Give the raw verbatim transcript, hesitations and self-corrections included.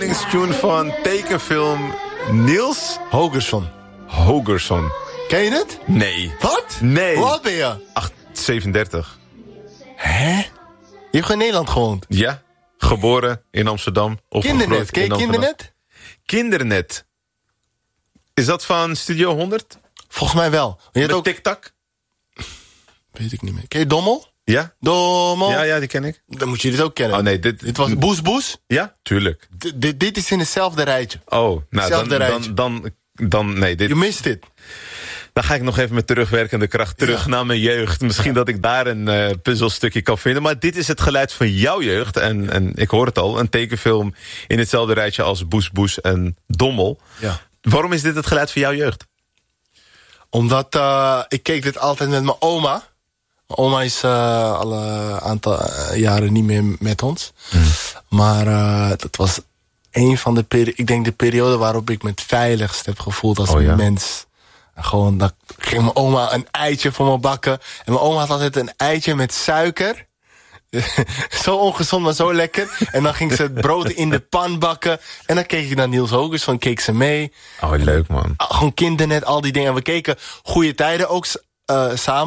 Tune van tekenfilm Niels Holgersson. Holgersson. Ken je het? Nee. Wat? Nee. Hoe oud ben je? Ach, zevenendertig. Hè? Je hebt gewoon in Nederland gewoond. Ja. Geboren in Amsterdam. Kindernet. Ken je Kindernet? Kindernet. Is dat van Studio honderd? Volgens mij wel. Je hebt Met ook... TikTok? Weet ik niet meer. Ken je Dommel? Ja. Dommel? Ja, ja, die ken ik. Dan moet je dit ook kennen. Oh nee, dit... Dit was Boes Boes? Ja, tuurlijk. D- dit, dit is in hetzelfde rijtje. Oh, nou dan, Hetzelfde rijtje. dan, dan, dan, nee, dit... Je mist dit. Dan ga ik nog even met terugwerkende kracht terug Ja. naar mijn jeugd. Misschien ja. dat ik daar een uh, puzzelstukje kan vinden. Maar dit is het geluid van jouw jeugd. En, en ik hoor het al, een tekenfilm in hetzelfde rijtje als Boes Boes en Dommel. Ja. Waarom is dit het geluid van jouw jeugd? Omdat uh, ik keek dit altijd met mijn oma. Mijn oma is uh, al een aantal uh, jaren niet meer met ons. Mm. Maar uh, dat was een van de perioden... Ik denk de periode waarop ik me het veiligst heb gevoeld als oh, ja? mens. Gewoon, dan ging mijn oma een eitje voor me bakken. En mijn oma had altijd een eitje met suiker. Zo ongezond, maar zo lekker. En dan ging ze het brood in de pan bakken. En dan keek ik naar Niels Holgersson, keek ze mee. Oh, leuk man. Gewoon Kindernet, al die dingen. We keken Goede Tijden ook uh, samen.